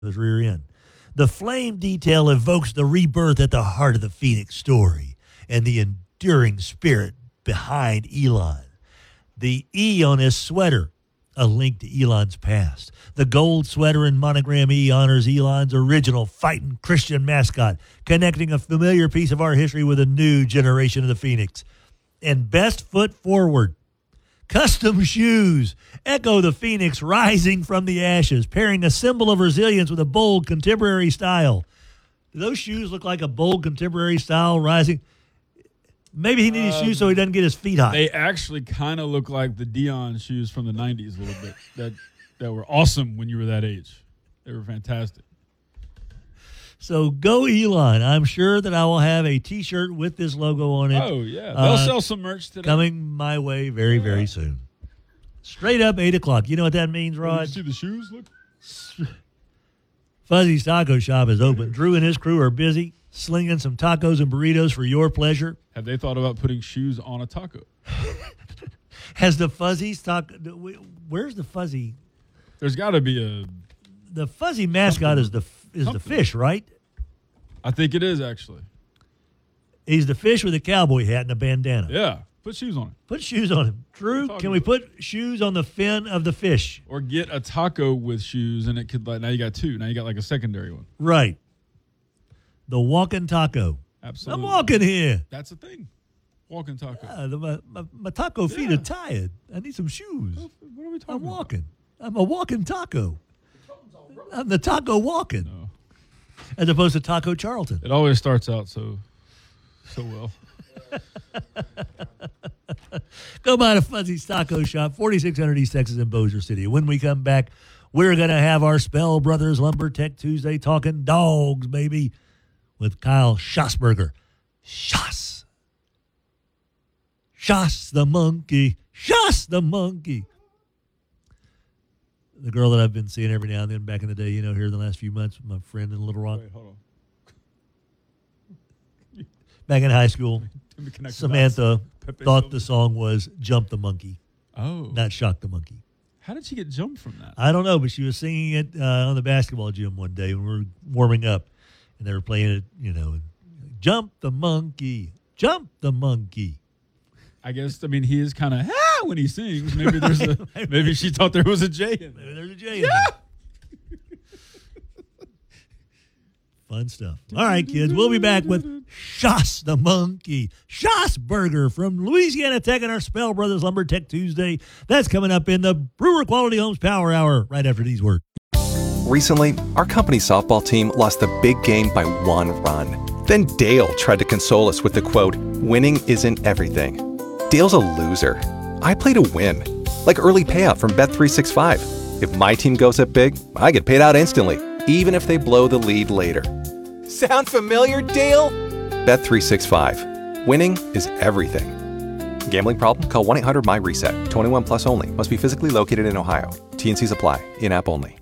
his rear end. The flame detail evokes the rebirth at the heart of the Phoenix story and the enduring spirit behind Elon. The E on his sweater, a link to Elon's past. The gold sweater and monogram E honors Elon's original fighting Christian mascot, connecting a familiar piece of our history with a new generation of the Phoenix. And best foot forward, custom shoes echo the Phoenix rising from the ashes, pairing a symbol of resilience with a bold contemporary style. Do those shoes look like a bold contemporary style rising? Maybe he needs shoes so he doesn't get his feet hot. They actually kind of look like the Dion shoes from the 90s a little bit that were awesome when you were that age. They were fantastic. So go Elon. I'm sure that I will have a T-shirt with this logo on it. Oh, yeah. They'll sell some merch today. Coming my way very, very soon. Straight up 8 o'clock. You know what that means, Rod? Did you see the shoes? Look. Fuzzy's Taco Shop is open. Drew and his crew are busy slinging some tacos and burritos for your pleasure. Have they thought about putting shoes on a taco? Has the Fuzzy's Taco... Where's the Fuzzy? There's got to be a... The Fuzzy mascot is the fish, right? I think it is, actually. He's the fish with a cowboy hat and a bandana. Yeah. Put shoes on him. Put shoes on him. Drew, can we put shoes on the fin of the fish? Or get a taco with shoes, and it could, like, now you got two. Now you got, like, a secondary one. Right. The walking taco. Absolutely. I'm walking here. That's a thing. Walking taco. Yeah, my taco feet are tired. I need some shoes. What are we talking I'm about? walking. I'm a walking taco. I'm the taco walking. No. As opposed to Taco Charlton. It always starts out so well. Go by the Fuzzy's Taco Shop, 4600 East Texas in Bossier City. When we come back, we're going to have our Spell Brothers Lumber Tech Tuesday talking dogs, baby, with Kyle Schassberger. Schass the monkey. Schass the monkey. The girl that I've been seeing every now and then back in the day, here in the last few months, my friend in Little Rock. Wait, hold on. Back in high school, Samantha thought the song was Jump the Monkey. Oh. Not Shock the Monkey. How did she get jumped from that? I don't know, but she was singing it on the basketball gym one day when we were warming up, and they were playing it, Jump the Monkey, Jump the Monkey. I guess, he is kind of when he sings. Maybe maybe she thought there was a J in there. Maybe there's a J in there. Fun stuff. All right, kids, we'll be back with Schass the Monkey, Schassberger from Louisiana Tech and our Spell Brothers Lumber Tech Tuesday. That's coming up in the Brewer Quality Homes Power Hour right after these words. Recently, our company's softball team lost the big game by 1 run. Then Dale tried to console us with the quote, "Winning isn't everything." Dale's a loser. I play to win. Like early payout from Bet365. If my team goes up big, I get paid out instantly, even if they blow the lead later. Sound familiar, Dale? Bet365. Winning is everything. Gambling problem? Call 1-800-MY-RESET. 21 plus only. Must be physically located in Ohio. T&Cs apply. In-app only.